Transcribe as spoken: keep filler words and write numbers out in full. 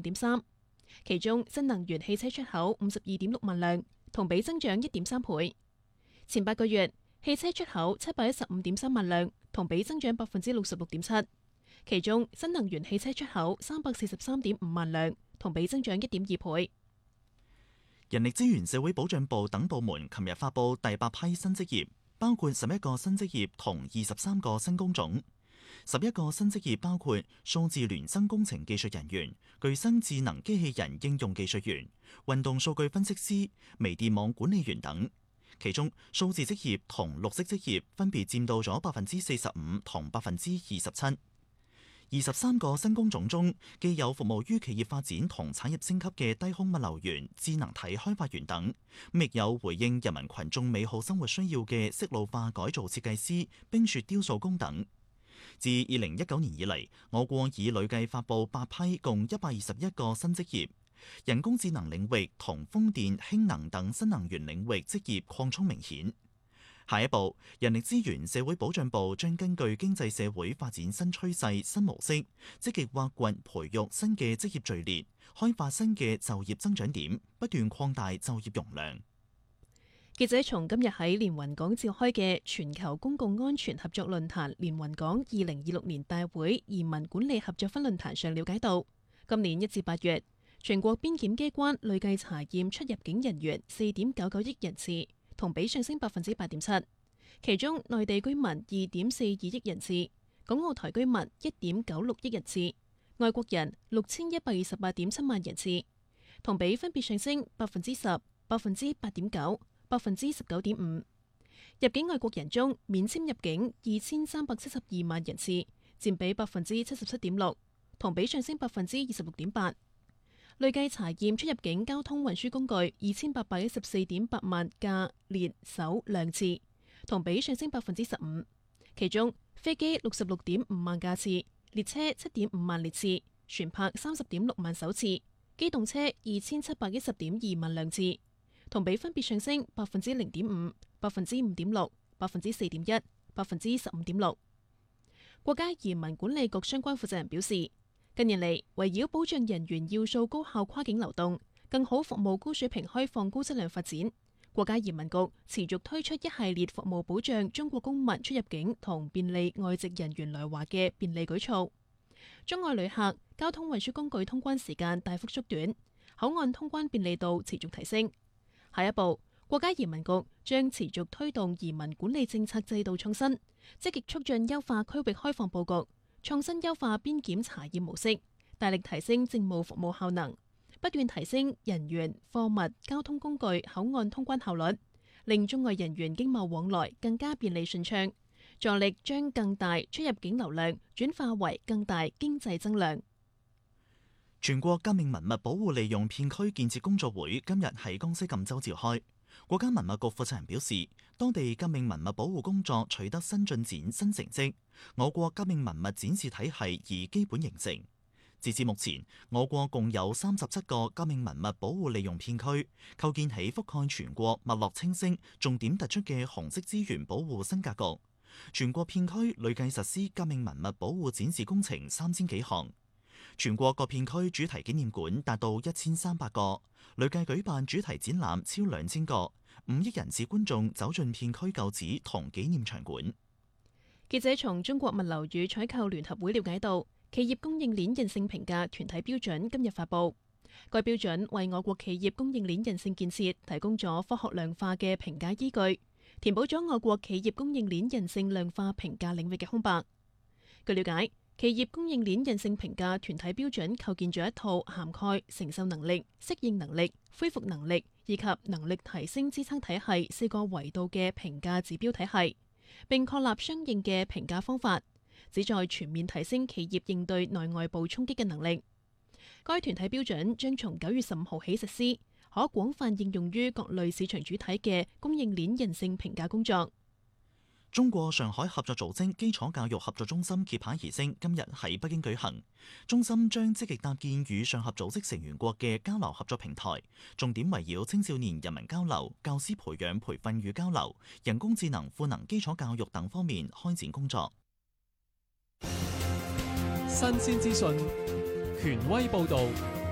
點三。其中新能源汽車出口五十二點六萬輛，同比增長一點三倍。前八個月汽車出口七百一十五點三萬輛，同比增長百分之六十六點七。其中新能源汽車出口三百四十三點五萬輛，同比增長一點二倍。 人力資源社會保障部等部門琴日發布第八批新職業，包括十一個新職業同二十三個新工種。十一個新職業包括數字孿生工程技術人員、具身智能機器人應用技術員、運動數據分析師、微電網管理員等。其中數字職業同綠色職業分別佔到咗百分之四十五同百分之二十七。二十三個新工種中，既有服務於企業發展同產業升級嘅低空物流員、智能體開發員等，亦有回應人民群眾美好生活需要嘅適路化改造設計師、冰雪雕塑工等。自二零一九年以嚟，我國已累計發布八批共一百二十一個新職業，人工智能領域同風電、氫能等新能源領域職業擴充明顯。下一步，人力資源社會保障部將根據經濟社會發展新趨勢、新模式，積極挖掘培育新嘅職業序列，開發新嘅就業增長點，不斷擴大就業容量。 記者從今日喺連雲港召開嘅全球公共安全合作論壇連雲港二零二六年大會移民管理合作分論壇上了解到，今年一至八月，全國邊檢機關累計查驗出入境人員四點九九億人次，同比上升百分之八點七。其中內地居民二點四二億人次，港澳台居民一點九六億人次，外國人六千一百二十八點七萬人次，同比分別上升百分之十、百分之八點九、百分之十九點五。入境外國人中免簽入境二千三百七十二萬人次，佔比百分之七十七點六，同比上升百分之二十六點八。累計查驗出入境交通運輸工具二千八百一十四點八萬架列手輛次，同比上升百分之十五。其中飛機六十六點五萬架次，列車七點五萬列次，船舶三十點六萬手次，機動車二千七百一十點二萬輛次，同比分別上升百分之零點五、百分之五點六、百分之四點一、百分之十五點六。國家移民管理局相關負責人表示，近年嚟，圍繞保障人員要素高效跨境流動，更好服務高水平開放高質量發展，國家移民局持續推出一系列服務保障中國公民出入境同便利外籍人員來華嘅便利舉措。中外旅客交通運輸工具通關時間大幅縮短，口岸通關便利度持續提升。下一步，國家移民局將持續推動移民管理政策制度創新，積極促進優化區域開放佈局，創新優化邊檢查驗模式，大力提升政務服務效能，不斷提升人員、貨物、交通工具口岸通關效率，令中外人員經貿往來更加便利順暢，助力將更大出入境流量轉化為更大經濟增量。 全國革命文物保護利用片區建設工作會今日喺江西贛州召開。國家文物局負責人表示，當地革命文物保護工作取得新進展、新成績，我國革命文物展示體系已基本形成。截至目前，我國共有三十七個革命文物保護利用片區，構建起覆蓋全國、脈絡清晰、重點突出嘅紅色資源保護新格局。全國片區累計實施革命文物保護展示工程三千幾項。全國各片區主題紀念館達到一千三百個，累計舉辦主題展覽超兩千個，五億人次觀眾走進片區舊址同紀念場館。 記者從中國物流與採購聯合會了解到，企業供應鏈韌性評價團體標準今日發布，該標準為我國企業供應鏈韌性建設提供咗科學量化嘅評價依據，填補咗我國企業供應鏈韌性量化評價領域嘅空白。據了解，企業供應鏈韌性評價團體標準構建咗一套涵蓋承受能力、適應能力、恢復能力以及能力提升支撐體系四個維度嘅評價指標體系，並確立相應嘅評價方法，旨在全面提升企業應對內外部衝擊嘅能力。該團體標準將從九月十五號起實施，可廣泛應用於各類市場主體嘅供應鏈韌性評價工作。 中國上海合作組織基礎教育合作中心揭牌儀式今日喺北京舉行，中心將積極搭建與上合組織成員國嘅交流合作平台，重點圍繞青少年人民交流、教師培養培訓與交流、人工智能賦能基礎教育等方面開展工作。 新鮮資訊，權威報導。